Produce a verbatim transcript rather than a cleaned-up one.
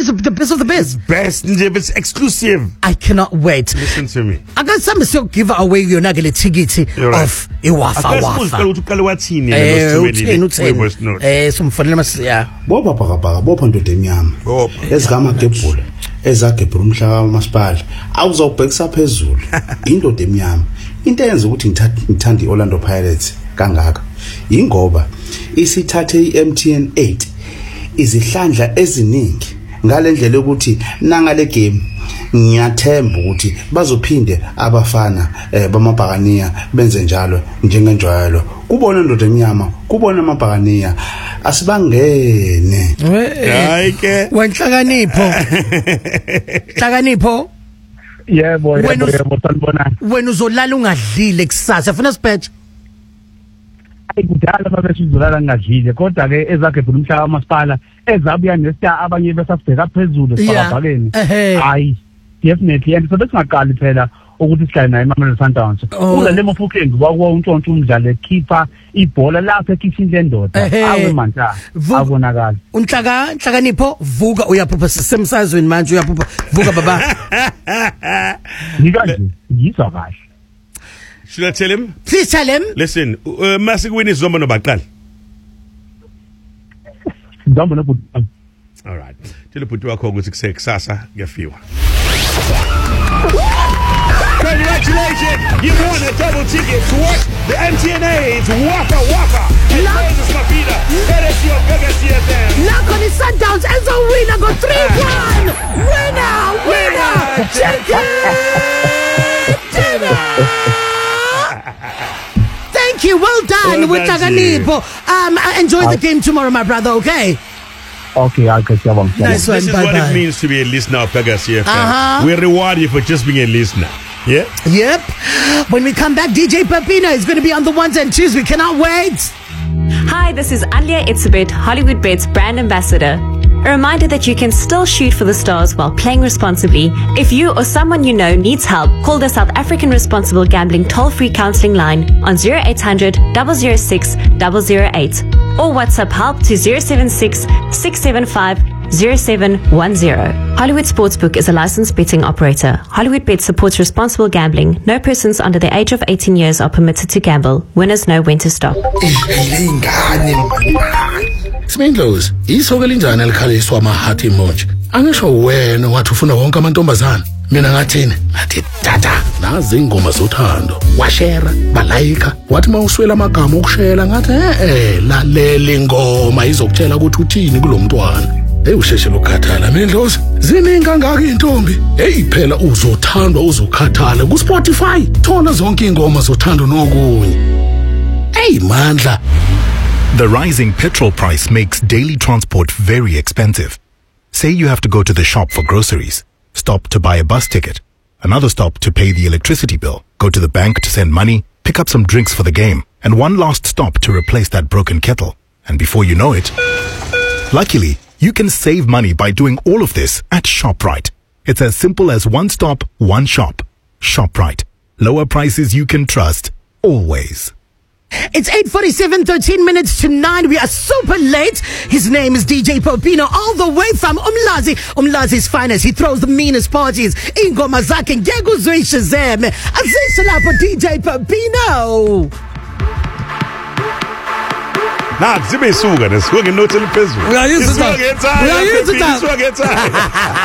is the best of the best. Best, it's exclusive. I cannot wait. Listen to me. I got some to give away your nugget ticket of Iwafa Wafa. Eh, some fun lemas, yeah. Boba Papa, Bopa to Demiam. Ezgama Kepul, Ezakepur Msha Maspal. I was up Pexapezul, Indo Demiam. Intends what in Tanti Orlando Pirates, Gangak. Ingoba, isithathe M T N eight. Izihlandla eziningi ngale ndlela ukuthi nanga le game ngiyathemba ukuthi bazophinde abafana eh bamabhakaniya benze njalo njengenjwayelo kubona ndoda emnyama kubona amabhakaniya asibangene hayi ke wenhlakanipho hlakanipho yebo yebo yebo sanibona wena uzolala ungadlile kusasa ufuna siphethe kudala babeshizolala ngadlile kodwa ke ezakhe umhlaba kamasipala ezabuya nestar abanye besafika phezulu sibabhakeni hayi definitely and so besingaqali phela ukuthi sihlale naye eMamelodi Sundowns ula le mofukeng kwakuwa untshontsho umdlalo ekhipha ibhola lapha ekitchen lendoda awe manje abonakala unhlaka nhlakanipho vuka uyaphupha semsazweni manje uyaphupha vuka baba nikanje ngizwa kahle. Should I tell him? Please tell him. Listen, uh, Masik win is Zombo no Bakal. Zombo no Bakal. All right. Tell the Putua Kongo six Sasa Gafiwa. Congratulations! You won a double ticket to watch the M T N A's Waka Waka. Moses Mapida, L Luck on the Sundowns as a winner, go three one. Winner, winner, chicken dinner. Thank you, well done. Well done um, enjoy the game tomorrow, my brother, okay? Okay, I'll catch you on. Nice one, this is bye what bye. It means to be a listener of Pegasus F M. Uh-huh. We reward you for just being a listener. Yeah? Yep. When we come back, D J Peppino is going to be on the ones and twos. We cannot wait. Hi, this is Alia Itzebet, Hollywood Bets brand ambassador. A reminder that you can still shoot for the stars while playing responsibly. If you or someone you know needs help, call the South African Responsible Gambling toll-free counseling line on zero eight hundred, zero zero six, zero zero eight or WhatsApp help to zero seven six, six seven five, zero seven one zero. Hollywood Sportsbook is a licensed betting operator. Hollywood Bet supports responsible gambling. No persons under the age of eighteen years are permitted to gamble. Winners know when to stop. Smindlows, isokela injani alikhaliswa amahathi emoji. Angisho wena wathi ufuna wonke amantombazana. Mina ngathini? Ngathi tata, nazi ingoma zothando. Washera, balayika, wathi mawuswela amagama okushela ngathi eh lalela ingoma izokutshela ukuthi uthini kulomntwana. Hey usheshe lokhathala Mindlozi. Ziningi kangaka intombi. Hey phela uzothandwa uzokhathala ku Spotify. Thola zonke ingoma zothando nokunye. Hey mandla. The rising petrol price makes daily transport very expensive. Say you have to go to the shop for groceries, stop to buy a bus ticket, another stop to pay the electricity bill, go to the bank to send money, pick up some drinks for the game, and one last stop to replace that broken kettle. And before you know it, luckily, you can save money by doing all of this at ShopRite. It's as simple as one stop, one shop. ShopRite. Lower prices you can trust, always. It's eight forty-seven, thirteen minutes to nine. We are super late. His name is D J Peppino, all the way from Umlazi. Umlazi's finest. He throws the meanest parties. Ingoma zakhe ngeke uzwishe zeme. Azisho lapho D J Peppino. Nah, zibe suka nesikuke nothele phezulu. Uyayizwa. Uyayizwa. Uyayizwa.